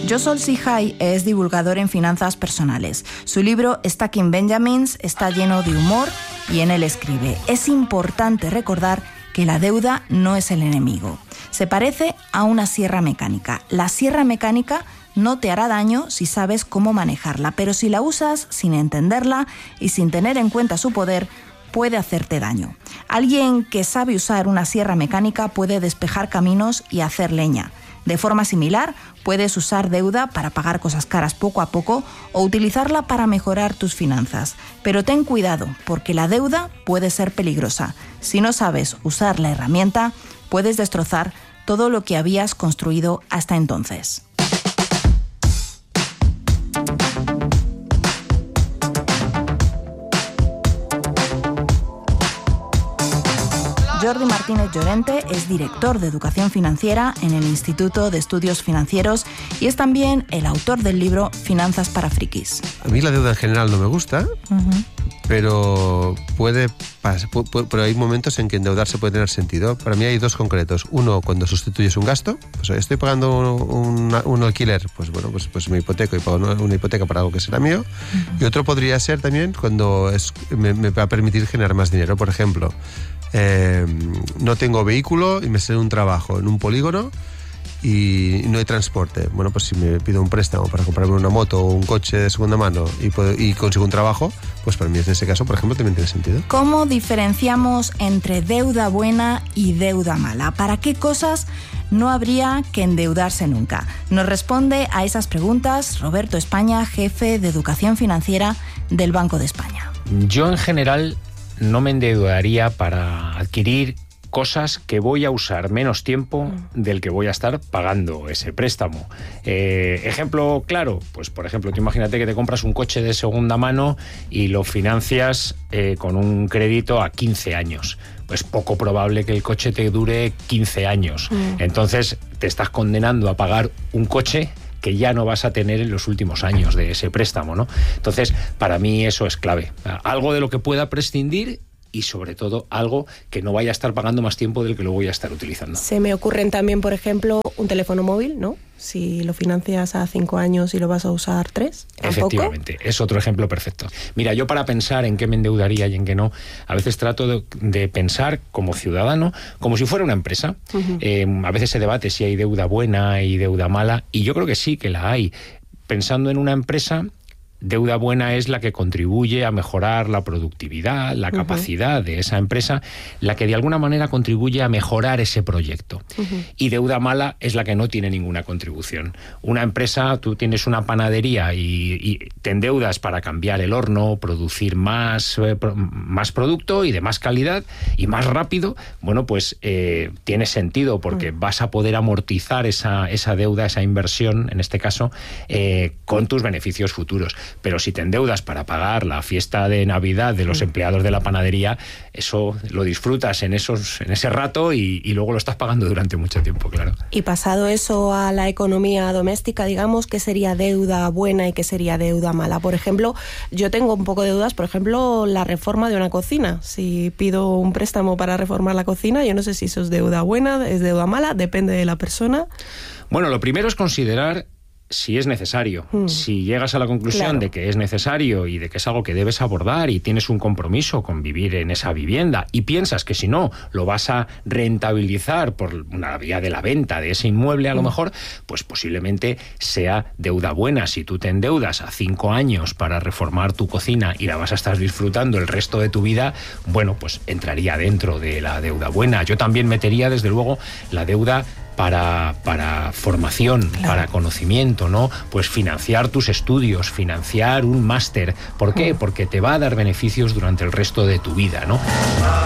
Joshua Sihai es divulgador en finanzas personales. Su libro Stacking Benjamins está lleno de humor y en él escribe: es importante recordar que la deuda no es el enemigo. Se parece a una sierra mecánica. La sierra mecánica no te hará daño si sabes cómo manejarla, pero si la usas sin entenderla y sin tener en cuenta su poder, puede hacerte daño. Alguien que sabe usar una sierra mecánica puede despejar caminos y hacer leña. De forma similar, puedes usar deuda para pagar cosas caras poco a poco o utilizarla para mejorar tus finanzas. Pero ten cuidado, porque la deuda puede ser peligrosa. Si no sabes usar la herramienta, puedes destrozar todo lo que habías construido hasta entonces. Jordi Martínez Llorente es director de Educación Financiera en el Instituto de Estudios Financieros y es también el autor del libro Finanzas para Frikis. A mí la deuda en general no me gusta, pero pero hay momentos en que endeudarse puede tener sentido. Para mí hay dos concretos. Uno, cuando sustituyes un gasto. Pues estoy pagando un alquiler, pues bueno, pues me hipoteco y pago una hipoteca para algo que será mío. Y otro podría ser también cuando me va a permitir generar más dinero. Por ejemplo, no tengo vehículo y me sale un trabajo en un polígono y no hay transporte. Bueno, pues si me pido un préstamo para comprarme una moto o un coche de segunda mano y consigo un trabajo, pues para mí en ese caso, por ejemplo, también tiene sentido. ¿Cómo diferenciamos entre deuda buena y deuda mala? ¿Para qué cosas no habría que endeudarse nunca? Nos responde a esas preguntas Roberto España, jefe de Educación Financiera del Banco de España. Yo en general no me endeudaría para adquirir cosas que voy a usar menos tiempo del que voy a estar pagando ese préstamo. Ejemplo claro, pues por ejemplo, tú imagínate que te compras un coche de segunda mano y lo financias con un crédito a 15 años. Pues poco probable que el coche te dure 15 años. Entonces te estás condenando a pagar un coche que ya no vas a tener en los últimos años de ese préstamo, ¿no? Entonces, para mí eso es clave. Algo de lo que pueda prescindir y, sobre todo, algo que no vaya a estar pagando más tiempo del que lo voy a estar utilizando. Se me ocurren también, por ejemplo, un teléfono móvil, ¿no? Si lo financias a 5 años y lo vas a usar 3, ¿tampoco? Efectivamente, es otro ejemplo perfecto. Mira, yo para pensar en qué me endeudaría y en qué no, a veces trato de pensar como ciudadano, como si fuera una empresa. A veces se debate si hay deuda buena y deuda mala, y yo creo que sí que la hay. Pensando en una empresa, deuda buena es la que contribuye a mejorar la productividad, la capacidad de esa empresa, la que de alguna manera contribuye a mejorar ese proyecto. Y deuda mala es la que no tiene ninguna contribución. Una empresa, tú tienes una panadería y te endeudas para cambiar el horno, producir más producto y de más calidad y más rápido. Bueno, pues tiene sentido porque vas a poder amortizar esa deuda, esa inversión, en este caso, con tus beneficios futuros. Pero si te endeudas para pagar la fiesta de Navidad de los empleados de la panadería, eso lo disfrutas en ese rato y luego lo estás pagando durante mucho tiempo, claro. Y pasado eso a la economía doméstica, digamos, ¿qué sería deuda buena y qué sería deuda mala? Por ejemplo, yo tengo un poco de dudas, por ejemplo, la reforma de una cocina. Si pido un préstamo para reformar la cocina, yo no sé si eso es deuda buena, es deuda mala, depende de la persona. Bueno, lo primero es considerar si es necesario. Si llegas a la conclusión de que es necesario y de que es algo que debes abordar y tienes un compromiso con vivir en esa vivienda y piensas que si no lo vas a rentabilizar por una vía de la venta de ese inmueble a lo mejor, pues posiblemente sea deuda buena. Si tú te endeudas a 5 años para reformar tu cocina y la vas a estar disfrutando el resto de tu vida, bueno, pues entraría dentro de la deuda buena. Yo también metería, desde luego, la deuda para formación, para conocimiento, ¿no? Pues financiar tus estudios, financiar un máster. ¿Por qué? Porque te va a dar beneficios durante el resto de tu vida, ¿no?